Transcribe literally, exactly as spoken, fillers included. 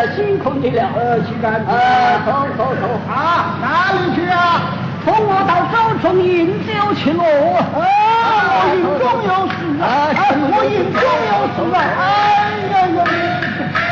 辛苦你了。 呃，去干。 呃，走走走。 啊，哪里去啊？ 同我到州中饮酒去喽。 啊，我营中有事。